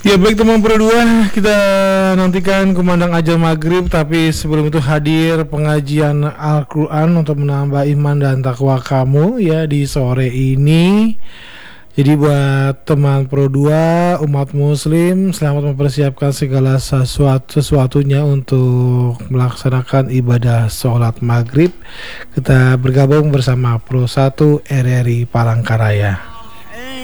Ya baik teman berdua, kita nantikan kumandang azan maghrib. Tapi sebelum itu hadir pengajian Al-Quran untuk menambah iman dan takwa kamu ya di sore ini. Jadi buat teman Pro 2, umat muslim, selamat mempersiapkan segala sesuatunya untuk melaksanakan ibadah sholat maghrib. Kita bergabung bersama Pro 1 RRI Palangkaraya.